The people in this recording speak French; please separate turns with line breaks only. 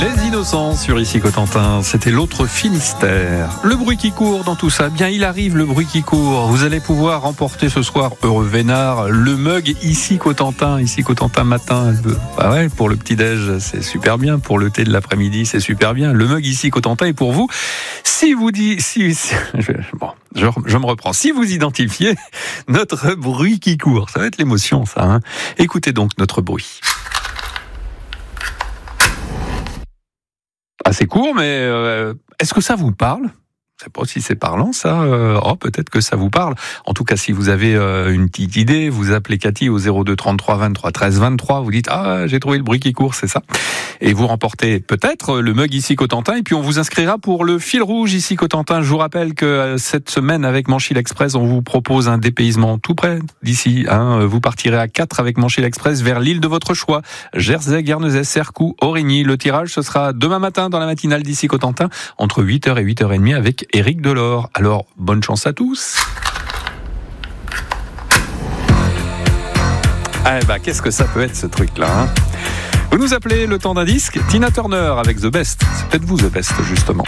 Les Innocents sur Ici Cotentin, c'était l'autre Finistère. Le bruit qui court dans tout ça, bien il arrive le bruit qui court. Vous allez pouvoir remporter ce soir, heureux vénard, le mug Ici Cotentin matin. Ah ouais, pour le petit-déj, c'est super bien. Pour le thé de l'après-midi, c'est super bien. Le mug Ici Cotentin est pour vous. Je me reprends. Si vous identifiez notre bruit qui court, ça va être l'émotion, ça. Hein. Écoutez donc notre bruit. Assez court, mais est-ce que ça vous parle ? Je ne sais pas si c'est parlant, ça. Peut-être que ça vous parle. En tout cas, si vous avez une petite idée, vous appelez Cathy au 02 33 23 13 23. Vous dites j'ai trouvé le bruit qui court, c'est ça. Et vous remportez peut-être le mug Ici Cotentin. Et puis on vous inscrira pour le fil rouge Ici Cotentin. Je vous rappelle que cette semaine avec Manchy Express, on vous propose un dépaysement tout près d'ici. Vous partirez à 4 avec Manchy Express vers l'île de votre choix. Jersey, Guernesey, Sercou, Aurigny. Le tirage, ce sera demain matin dans la matinale d'Ici Cotentin entre 8h et 8h30 avec Éric Delors. Alors, bonne chance à tous. Qu'est-ce que ça peut être ce truc-là, Vous nous appelez le temps d'un disque, Tina Turner avec The Best. C'est peut-être vous The Best, justement.